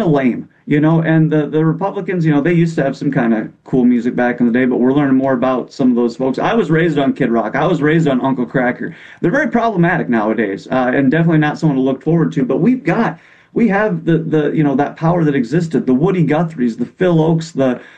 of lame, and the Republicans, they used to have some kind of cool music back in the day, but we're learning more about some of those folks. I was raised on Kid Rock. I was raised on Uncle Kracker. They're very problematic nowadays, and definitely not someone to look forward to, but we have the that power that existed, the Woody Guthries, the Phil Oaks,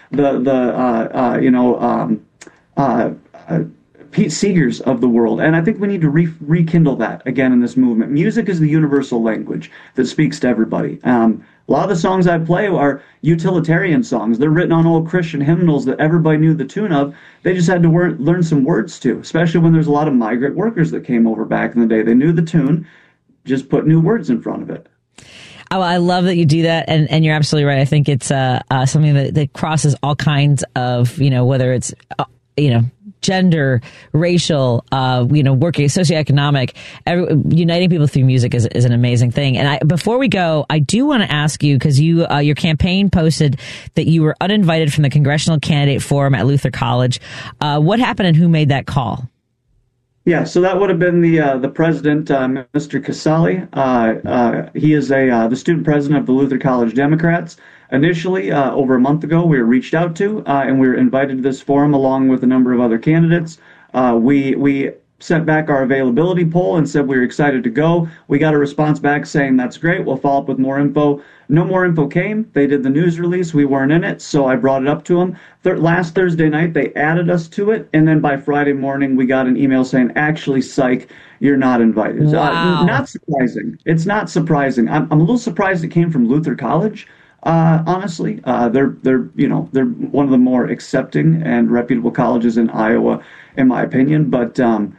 Pete Seegers of the world. And I think we need to rekindle that again in this movement. Music is the universal language that speaks to everybody. A lot of the songs I play are utilitarian songs. They're written on old Christian hymnals that everybody knew the tune of. They just had to learn some words to, especially when there's a lot of migrant workers that came over back in the day. They knew the tune, just put new words in front of it. Oh, I love that you do that, and you're absolutely right. I think it's something that crosses all kinds of, whether it's gender, racial, working, socioeconomic, uniting people through music is an amazing thing. And before we go, I do want to ask you, because your campaign posted that you were uninvited from the Congressional Candidate Forum at Luther College. What happened and who made that call? Yeah, so that would have been the president, Mr. Casale. He is the student president of the Luther College Democrats. Initially, over a month ago, we were reached out to, and we were invited to this forum along with a number of other candidates. We sent back our availability poll and said we were excited to go. We got a response back saying, that's great, we'll follow up with more info. No more info came. They did the news release. We weren't in it, so I brought it up to them. Last Thursday night, they added us to it, and then by Friday morning, we got an email saying, actually, psych, you're not invited. Wow. Not surprising. It's not surprising. I'm a little surprised it came from Luther College. Honestly, they're one of the more accepting and reputable colleges in Iowa, in my opinion. But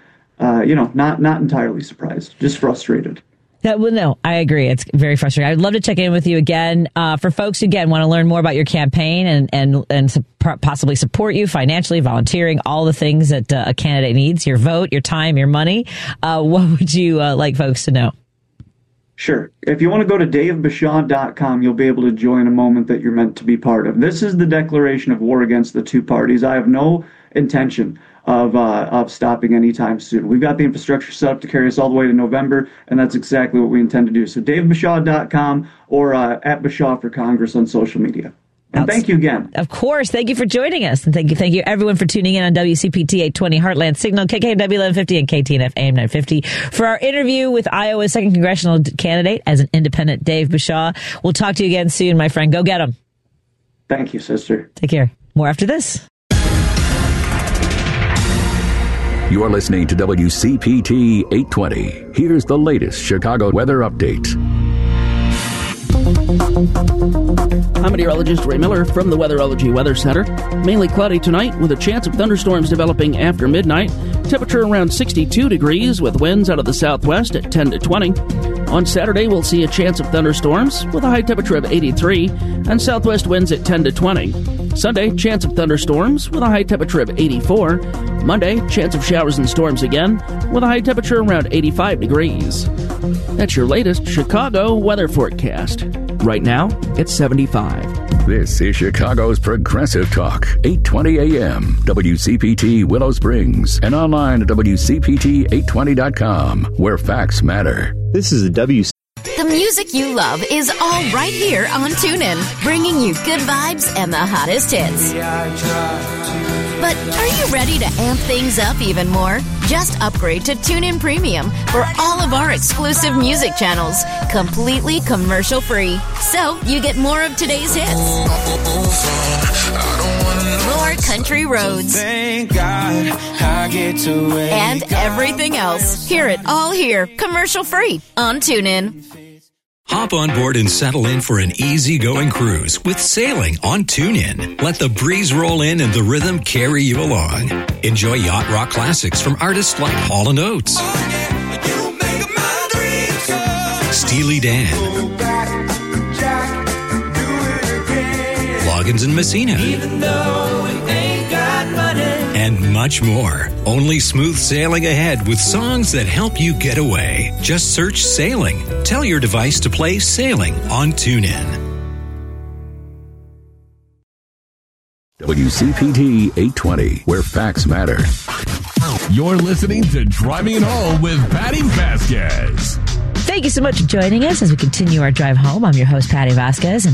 not entirely surprised, just frustrated. No, I agree. It's very frustrating. I'd love to check in with you again. For folks who, again, want to learn more about your campaign and possibly support you financially, volunteering, all the things that a candidate needs, your vote, your time, your money, what would you like folks to know? Sure. If you want to go to davebashaw.com, you'll be able to join a moment that you're meant to be part of. This is the declaration of war against the two parties. I have no intention of stopping anytime soon. We've got the infrastructure set up to carry us all the way to November, and that's exactly what we intend to do. So davebashaw.com or at Bashaw for Congress on social media. And thank you again. Of course. Thank you for joining us. And thank you everyone for tuning in on WCPT 820 Heartland Signal, KKNW 1150 and KTNF AM 950 for our interview with Iowa's second congressional candidate as an independent, Dave Bashaw. We'll talk to you again soon, my friend. Go get him. Thank you, sister. Take care. More after this. You're listening to WCPT 820. Here's the latest Chicago weather update. I'm meteorologist Ray Miller from the Weatherology Weather Center. Mainly cloudy tonight with a chance of thunderstorms developing after midnight. Temperature around 62 degrees with winds out of the southwest at 10 to 20. On Saturday, we'll see a chance of thunderstorms with a high temperature of 83 and southwest winds at 10 to 20. Sunday, chance of thunderstorms with a high temperature of 84. Monday, chance of showers and storms again with a high temperature around 85 degrees. That's your latest Chicago weather forecast. Right now, it's 75. This is Chicago's Progressive Talk, 820 AM, WCPT Willow Springs, and online at WCPT820.com, where facts matter. This is the The music you love is all right here on TuneIn, bringing you good vibes and the hottest hits. But are you ready to amp things up even more? Just upgrade to TuneIn Premium for all of our exclusive music channels, completely commercial-free. So you get more of today's hits, more country roads, and everything else. Hear it all here, commercial-free on TuneIn. Hop on board and settle in for an easy-going cruise with sailing on TuneIn. Let the breeze roll in and the rhythm carry you along. Enjoy yacht rock classics from artists like Hall & Oates, Steely Dan, Loggins and Messina, and much more. Only smooth sailing ahead with songs that help you get away. Just search Sailing. Tell your device to play Sailing on TuneIn. WCPT 820, where facts matter. You're listening to Driving It Home with Patty Vasquez. Thank you so much for joining us as we continue our drive home. I'm your host, Patty Vasquez. And